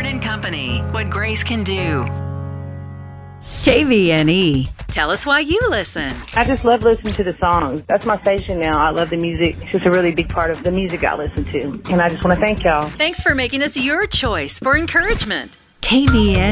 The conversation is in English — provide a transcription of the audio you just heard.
Osborne and Company, what Grace can do. KVNE. Tell us why you listen. I just love listening to the songs. That's my station now. I love the music. It's just a really big part of the music I listen to. And I just want to thank y'all. Thanks for making us your choice for encouragement. KVNE.